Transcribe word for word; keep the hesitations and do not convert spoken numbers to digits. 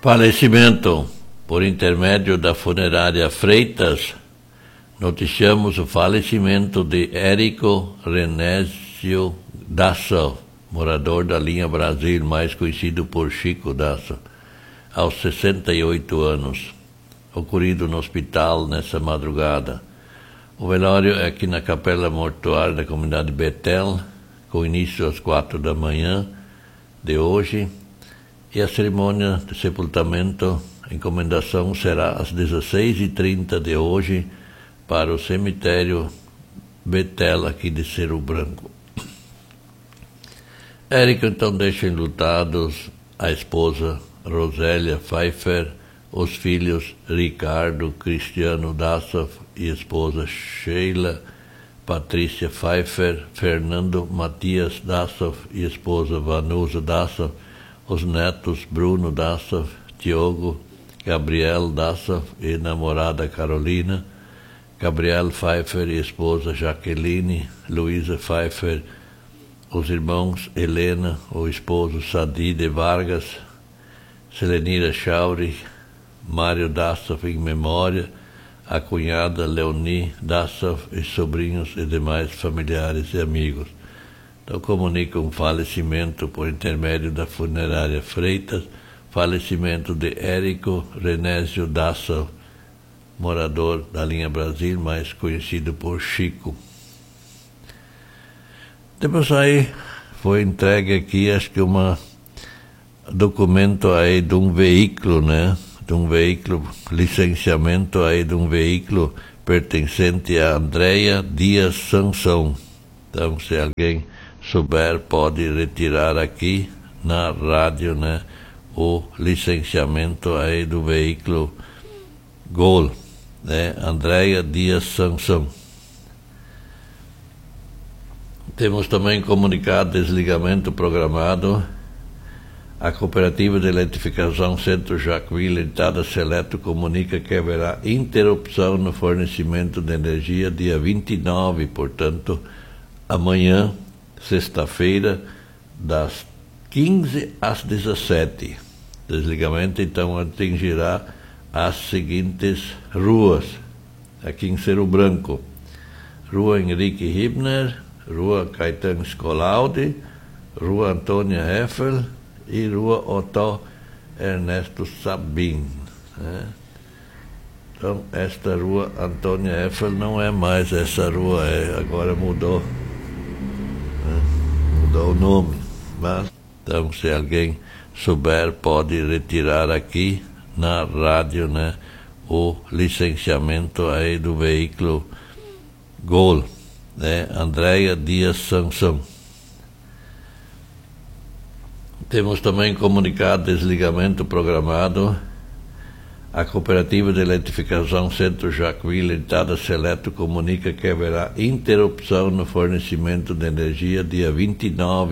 Falecimento. Por intermédio da funerária Freitas, noticiamos o falecimento de Érico Renésio Daça, morador da linha Brasil, mais conhecido por Chico Daça, aos sessenta e oito anos, ocorrido no hospital nessa madrugada. O velório é aqui na capela mortuária da comunidade Betel, com início às quatro da manhã de hoje, e a cerimônia de sepultamento, encomendação, será às dezesseis e trinta de hoje para o cemitério Betel, aqui de Cerro Branco. Érico então deixa enlutados a esposa Rosélia Pfeiffer, os filhos Ricardo Cristiano Daça e esposa Sheila Patrícia Pfeiffer, Fernando Matias Daça e esposa Vanusa Daça, os netos Bruno Daça, Diogo, Gabriel Daça e namorada Carolina, Gabriel Pfeiffer e esposa Jaqueline, Luísa Pfeiffer, os irmãos Helena, o esposo Sadi de Vargas, Selenira Chauri, Mário Daça em memória, a cunhada Leoni Daça e sobrinhos e demais familiares e amigos. Então comunicam um falecimento por intermédio da funerária Freitas, falecimento de Érico Renésio Daça, morador da linha Brasil, mais conhecido por Chico. Depois aí foi entregue aqui, acho que um documento aí de um veículo, né? De um veículo, licenciamento aí de um veículo pertencente a Andréia Dias Sansão. Então, se alguém souber, pode retirar aqui na rádio, né, o licenciamento aí do veículo Gol, né, Andréia Dias Sansão. Temos também comunicado desligamento programado. A Cooperativa de Eletrificação Centro Jacuíli, Limitada Seleto, comunica que haverá interrupção no fornecimento de energia dia vinte e nove, portanto, amanhã, sexta-feira, das quinze às dezessete. Desligamento, então, atingirá as seguintes ruas, aqui em Cerro Branco: Rua Henrique Hibner, Rua Caetano Scolaude, Rua Antônia Heffel e Rua Otto Ernesto Sabin. Né? Então, esta Rua Antônia Heffel não é mais essa rua, é, agora mudou. Né? Mudou o nome. Mas, então, se alguém souber, pode retirar aqui na rádio, né, o licenciamento aí do veículo Gol, né, Andréia Dias Sansão. Temos também comunicado desligamento programado. A Cooperativa de Eletrificação Centro Jacuíli, Limitada Seleto, comunica que haverá interrupção no fornecimento de energia dia vinte e nove